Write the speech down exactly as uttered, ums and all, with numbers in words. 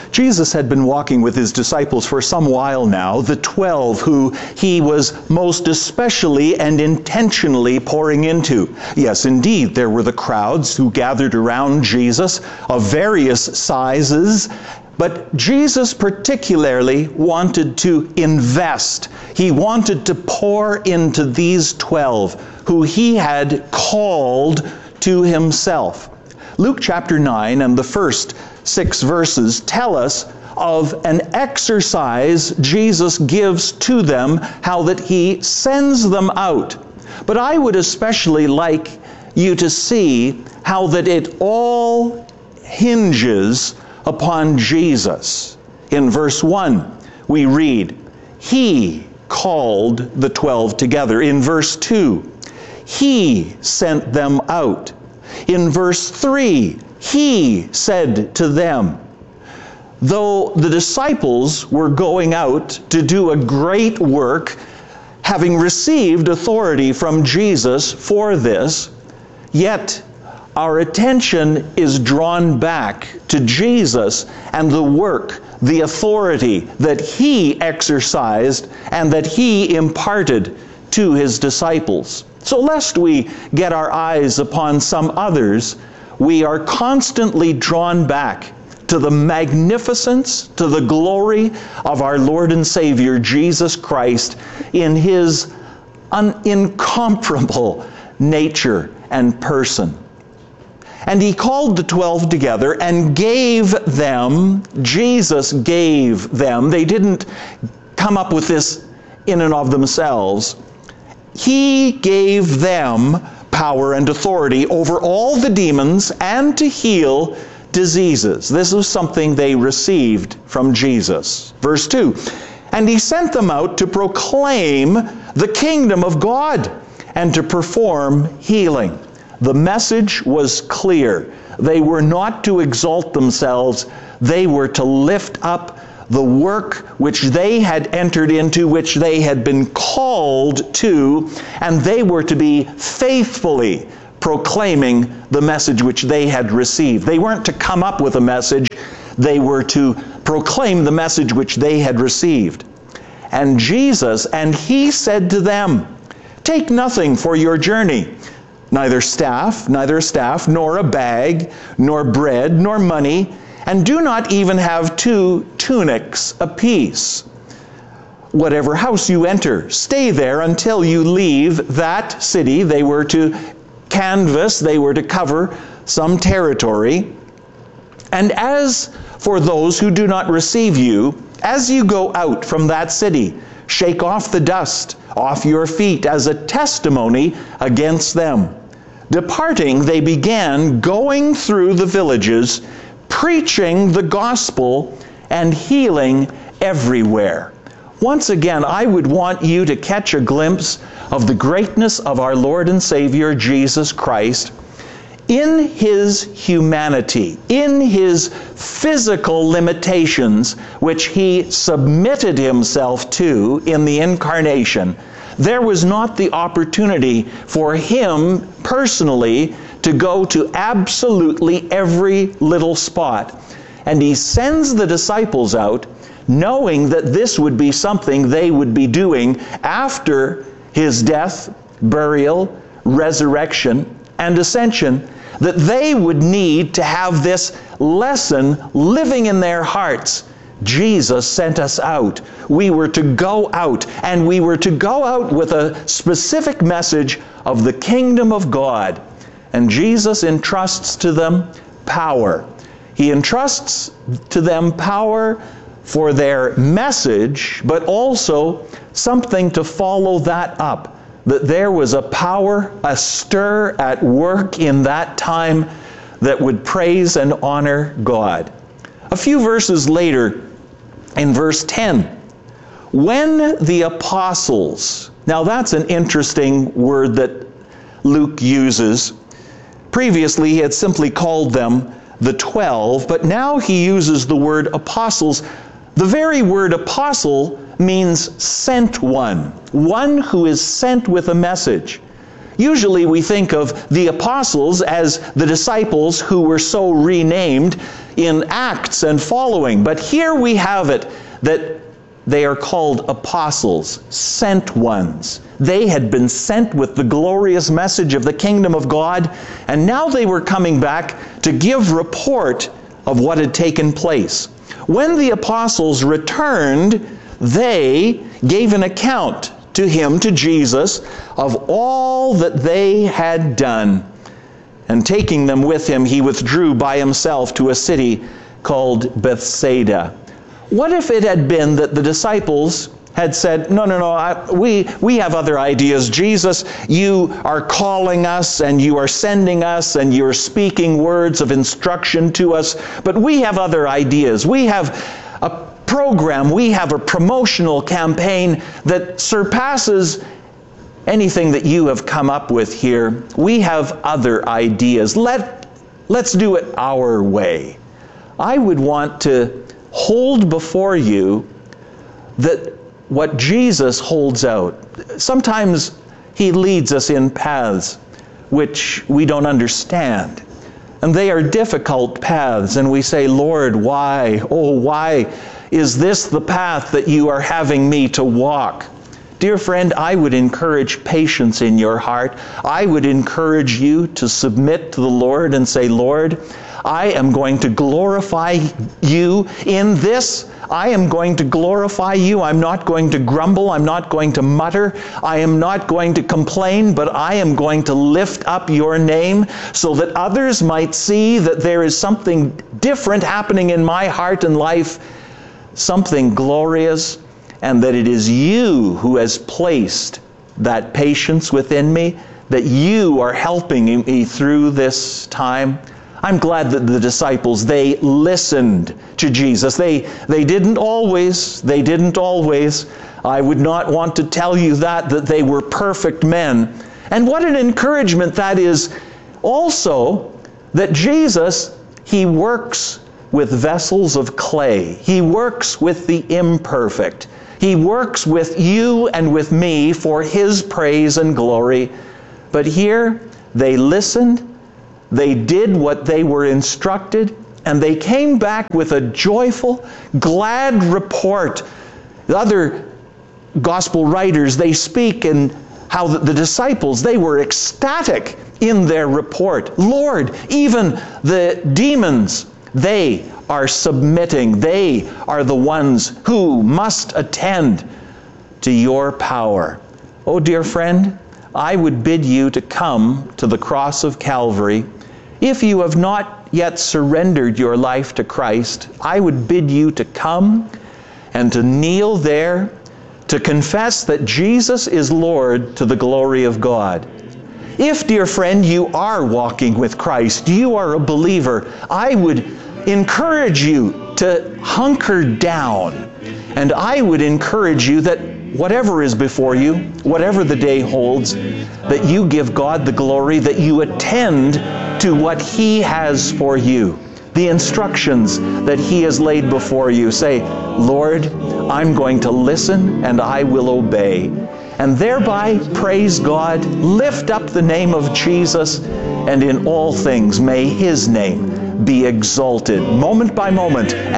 Jesus had been walking with his disciples for some while now, the twelve who he was most especially and intentionally pouring into. Yes, indeed, there were the crowds who gathered around Jesus of various sizes, but Jesus particularly wanted to invest. He wanted to pour into these twelve who he had called to himself. Luke chapter nine and the first six verses tell us of an exercise Jesus gives to them, how that he sends them out. But I would especially like you to see how that it all hinges upon Jesus. In verse one, we read, he called the twelve together. In verse two, he sent them out. In verse three, he said to them, though the disciples were going out to do a great work, having received authority from Jesus for this, yet our attention is drawn back to Jesus and the work, the authority that he exercised and that he imparted to his disciples. So lest we get our eyes upon some others, we are constantly drawn back to the magnificence, to the glory of our Lord and Savior Jesus Christ in his un- incomparable nature and person. And he called the twelve together and gave them, Jesus gave them, they didn't come up with this in and of themselves. He gave them power and authority over all the demons and to heal diseases. This is something they received from Jesus. Verse two, and he sent them out to proclaim the kingdom of God and to perform healing. The message was clear. They were not to exalt themselves. They were to lift up the work which they had entered into, which they had been called to, and they were to be faithfully proclaiming the message which they had received. They weren't to come up with a message. They were to proclaim the message which they had received. And Jesus, and he said to them, take nothing for your journey, neither staff, neither a staff, nor a bag, nor bread, nor money, and do not even have two tunics apiece. Whatever house you enter, stay there until you leave that city. They were to canvass, they were to cover some territory. And as for those who do not receive you, as you go out from that city, shake off the dust off your feet as a testimony against them. Departing, they began going through the villages, preaching the gospel and healing everywhere. Once again, I would want you to catch a glimpse of the greatness of our Lord and Savior Jesus Christ in his humanity, in his physical limitations, which he submitted himself to in the incarnation. There was not the opportunity for him personally to go to absolutely every little spot. And he sends the disciples out, knowing that this would be something they would be doing after his death, burial, resurrection, and ascension, that they would need to have this lesson living in their hearts. Jesus sent us out. We were to go out, and we were to go out with a specific message of the kingdom of God. And Jesus entrusts to them power. He entrusts to them power for their message, but also something to follow that up. That there was a power, a stir at work in that time that would praise and honor God. A few verses later, in verse ten, when the apostles, now that's an interesting word that Luke uses. Previously, he had simply called them the twelve, but now he uses the word apostles. The very word apostle means sent one, one who is sent with a message. Usually we think of the apostles as the disciples who were so renamed. in Acts and following. But here we have it that they are called apostles, sent ones. They had been sent with the glorious message of the kingdom of God, and now they were coming back to give report of what had taken place. When the apostles returned, they gave an account to him, to Jesus, of all that they had done. And taking them with him, he withdrew by himself to a city called Bethsaida. What if it had been that the disciples had said, no, no, no, I, we, we have other ideas. Jesus, you are calling us and you are sending us and you're speaking words of instruction to us, but we have other ideas. We have a program, we have a promotional campaign that surpasses anything that you have come up with here. We have other ideas. Let, let's do it our way. I would want to hold before you that what Jesus holds out. Sometimes he leads us in paths which we don't understand. And they are difficult paths. And we say, Lord, why? Oh, why is this the path that you are having me to walk? Dear friend, I would encourage patience in your heart. I would encourage you to submit to the Lord and say, Lord, I am going to glorify you in this. I am going to glorify you. I'm not going to grumble. I'm not going to mutter. I am not going to complain, but I am going to lift up your name so that others might see that there is something different happening in my heart and life, something glorious, and that it is you who has placed that patience within me, that you are helping me through this time. I'm glad that the disciples, they listened to Jesus. They, they didn't always, they didn't always. I would not want to tell you that, that they were perfect men. And what an encouragement that is also, that Jesus, he works with vessels of clay. He works with the imperfect. He works with you and with me for his praise and glory. But here, they listened. They did what they were instructed, and they came back with a joyful, glad report. The other gospel writers, they speak in how the, the disciples, they were ecstatic in their report. Lord, even the demons, they are submitting. They are the ones who must attend to your power. Oh, dear friend, I would bid you to come to the cross of Calvary. If you have not yet surrendered your life to Christ, I would bid you to come and to kneel there, to confess that Jesus is Lord to the glory of God. If, dear friend, you are walking with Christ, you are a believer, I would encourage you to hunker down. And I would encourage you that whatever is before you, whatever the day holds, that you give God the glory, that you attend to what he has for you, the instructions that he has laid before you. Say, Lord, I'm going to listen and I will obey. And thereby praise God, lift up the name of Jesus, and in all things may his name be exalted, moment by moment.